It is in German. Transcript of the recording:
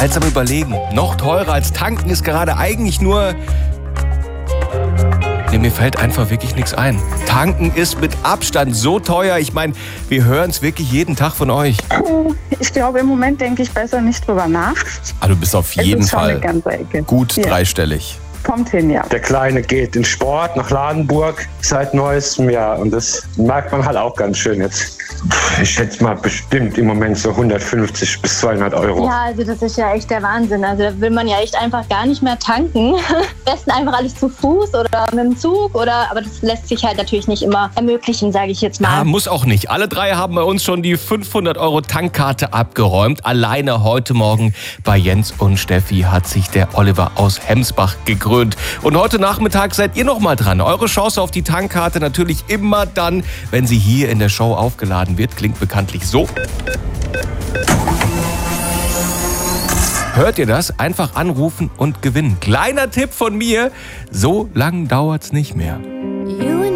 jetzt am Überlegen. Noch teurer als tanken ist gerade eigentlich nur... Nee, mir fällt einfach wirklich nichts ein. Tanken ist mit Abstand so teuer. Ich meine, wir hören es wirklich jeden Tag von euch. Ich glaube, im Moment denke ich besser nicht drüber nach. Also du bist auf jeden Fall gut dreistellig. Kommt hin, ja. Der Kleine geht in Sport nach Ladenburg seit neuestem Jahr. Und das merkt man halt auch ganz schön jetzt. Ich schätze mal bestimmt im Moment so 150 bis 200 Euro. Ja, also das ist ja echt der Wahnsinn. Also da will man ja echt einfach gar nicht mehr tanken. Am besten einfach alles zu Fuß oder mit dem Zug. Aber das lässt sich halt natürlich nicht immer ermöglichen, sage ich jetzt mal. Ja, muss auch nicht. Alle drei haben bei uns schon die 500 Euro Tankkarte abgeräumt. Alleine heute Morgen bei Jens und Steffi hat sich der Oliver aus Hemsbach gegründet. Und heute Nachmittag seid ihr noch mal dran. Eure Chance auf die Tankkarte natürlich immer dann, wenn sie hier in der Show aufgeladen wird. Klingt bekanntlich so. Hört ihr das? Einfach anrufen und gewinnen. Kleiner Tipp von mir, so lang dauert's nicht mehr.